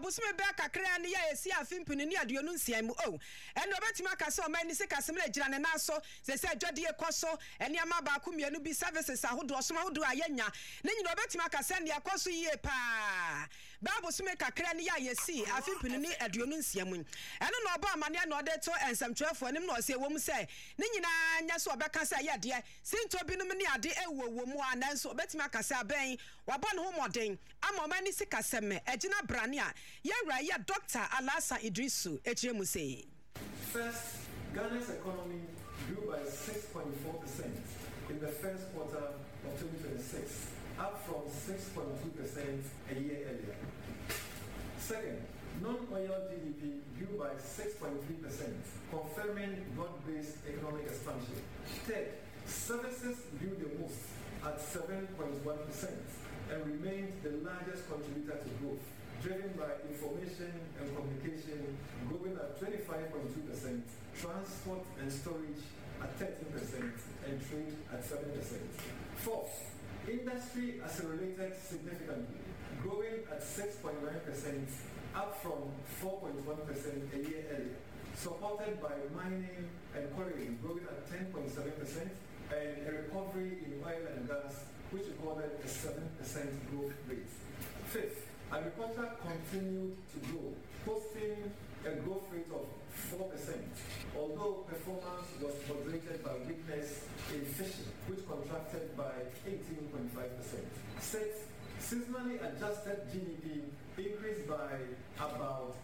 bosume be kakra ne ya esi afimpini ne aduonu nsian mu o ene obetima kase o mani se kase mle gira ne na so se adwade ekoso ene ama ba ko mienu bi services ahodo osoma ahodo ayanya ne nyina obetima kase ne akoso yie pa ba bosume kakra ne ya yesi afimpini ne aduonu nsian mu ene no oba amane na ode to ensamtwefo nim na ose wom se ne nyina nya so obeka se ya de sinto binum ne ade ewowo mu ananso obetima kase aben wabɔ ne ho moden ama mani se kase me agina brane a yewra ya Dr. Alhassan Idrisu echiremu say. First, Ghana's economy grew by 6.4% in the first quarter of 2026, up from 6.2% a year earlier. Second, non-oil GDP grew by 6.3%, confirming broad-based economic expansion. Third, services grew the most at 7.1% and remained the largest contributor to growth, driven by information and communication growing at 25.2%, transport and storage at 13%, and trade at 7%. Fourth, industry accelerated significantly, growing at 6.9%, up from 4.1% a year earlier, supported by mining and quarrying growing at 10.7%, and a recovery in oil and gas, which recorded a 7% growth rate. Fifth, agriculture continued to grow, posting a growth rate of 4%, although performance was moderated by weakness in fishing, which contracted by 18.5%. Sixth, seasonally adjusted GDP increased by about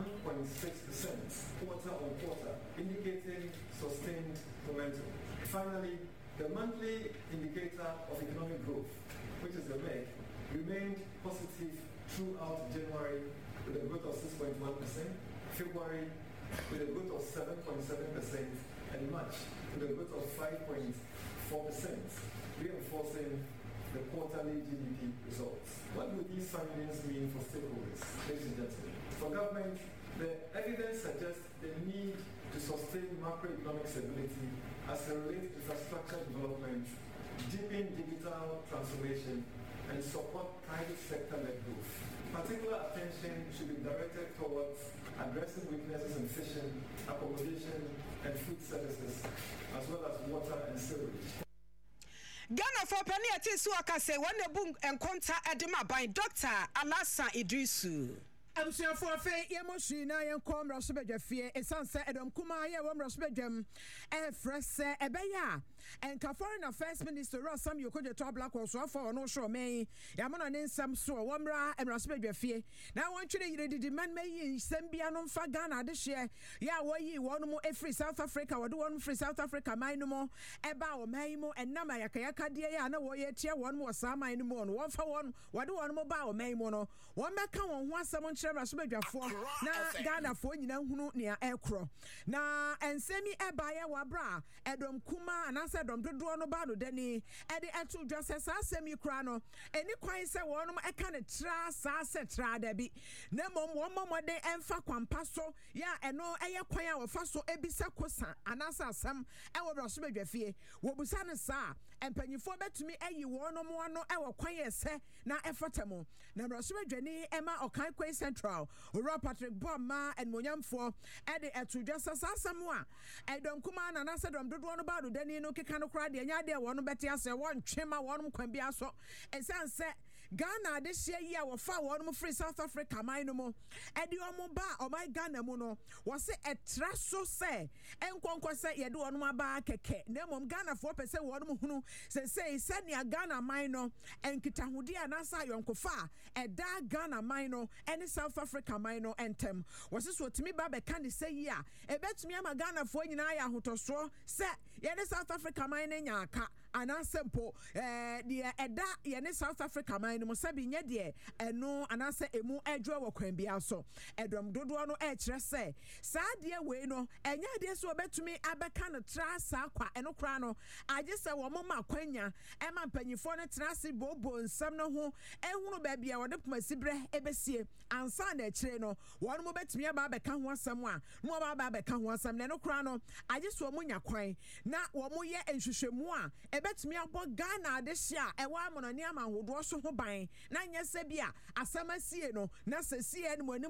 1.6% quarter on quarter, indicating sustained momentum. Finally, the monthly indicator of economic growth, which is the MEG, remained positive throughout January with a growth of 6.1%, February with a growth of 7.7%, and March with a growth of 5.4%, reinforcing the quarterly GDP results. What do these findings mean for stakeholders, ladies and gentlemen? For government, the evidence suggests the need to sustain macroeconomic stability, accelerate infrastructure development, deepen digital transformation, and support private sector-led growth. Particular attention should be directed towards addressing weaknesses in fishing, accommodation, and food services, as well as water and sewage. Ghana for penny atisu akase wonne bu enkonta edema by Dr. Alhassan Idrisu. Abusuafo afa yemoshi na yenkom raso bedwafie esanse edom kuma ye wom raso bedwam frese ebeya enka foreign affairs minister Rosam Yokoje to black also for no show me yamana ne nsam so womra raso bedwafie na wontwere yire didi man meyi nsam bia no mfa Ghana de hye ya woyi wonum free South Africa wode wonum free South Africa man no mo eba o man mo enama yakayaka de ya na wo ye tie wonum wo sa man no mo no wonfa won wode wonum ba o man mo no won meka won ho asam Rasobedwafo na Ghana fo nyina hunu nea ekro na ensemi ebaye wabra edom kuma anase dom dodo no ba no dani ede eto dwase sa asemi kura no eni kwan se wonum eka ne tra sa se tra da bi na momode emfa kwampa so ya eno eye kwan a wofa so ebisa kosa anase asem ewo Rasobedwafie wo busa ne sa empanyifo betumi ayi wonum ano ewo kwan ese na efatamo na Rasobedwani ema okan kwai central Ura Patrick Bomma and Monyamfo Eddie etu just sasamwa edom kuma na nasa dom dodo no ba do dani no keka no kra de nya de wonu beti ase won twema wonu kwan bia so esanse Ghana de hye yi a wo fa wonu free South Africa man no mo edi omo ba o my Ghana mu no wo se etra so se enkonko se ye de wonu aba keke na mom Ghana fo pese wonu hunu se ne Ghana man no enkitahudi anasa yonkofa eda Ghana man no ene South Africa man no entem wose so timi ba be kan say yi a ebetumi ama Ghana fo nyina ya hotoso se ye ne South Africa man ne nya aka anasempo de eda ye ne South Africa man no sabi nye de eno anase emu edwo wo kwan bia so edom dodo no e kire se sa de we no enya de so obetumi abeka no tra sa kwa eno kra no age se wo mo makwanya e ma mpanyifo no tra se bobo nsam no ho ehunu ba bia wo de pomasibre ebesie ansa na kire no won mo betumi aba beka ho asam a mo aba beka ho asam na eno kra no age so mo nya kwan na wo mo ye enhwehwemu a ebetumi abo Ghana de hia e wa amonani ama hodo so ho ban na nya se bia asama sie no na se sie no